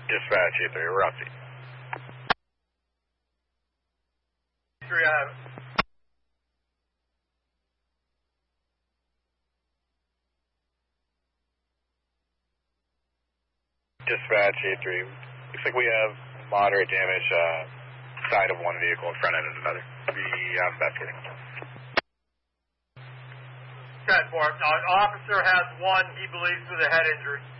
Dispatch 83, we're up to you. 3, I have it. Dispatch 83, looks like we have moderate damage, side of one vehicle and front end of another. Be investigating. 10-4. Now, an officer has one, he believes, with a head injury.